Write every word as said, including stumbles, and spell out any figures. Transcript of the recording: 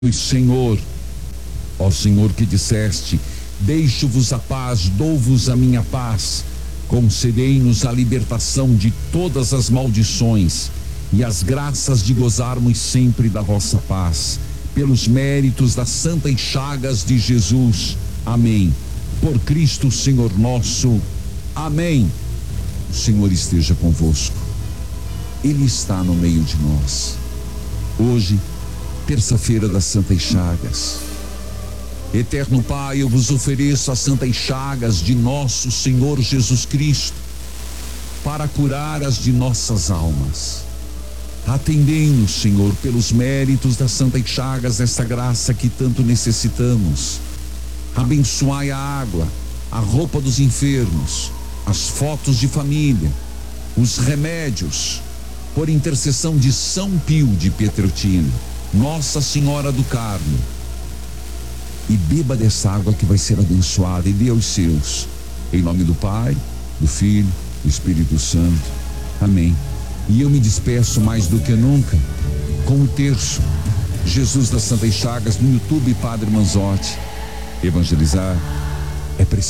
Senhor, ó Senhor que disseste: deixo-vos a paz, dou-vos a minha paz, concedei-nos a libertação de todas as maldições e as graças de gozarmos sempre da vossa paz, pelos méritos das santas chagas de Jesus. Amém. Por Cristo Senhor nosso. Amém. O Senhor esteja convosco. Ele está no meio de nós. Hoje, terça-feira das Santas Chagas. Eterno Pai, eu vos ofereço as Santas Chagas de nosso Senhor Jesus Cristo, para curar as de nossas almas. Atendei-nos, Senhor, pelos méritos das Santas Chagas, essa graça que tanto necessitamos. Abençoai a água, a roupa dos enfermos, as fotos de família, os remédios, por intercessão de São Pio de Pietrelcina, Nossa Senhora do Carmo. E beba dessa água que vai ser abençoada e dê aos seus, em nome do Pai, do Filho, do Espírito Santo. Amém. E eu me despeço mais do que nunca com o terço Jesus das Santas Chagas no YouTube, Padre Manzotti. Evangelizar é preciso.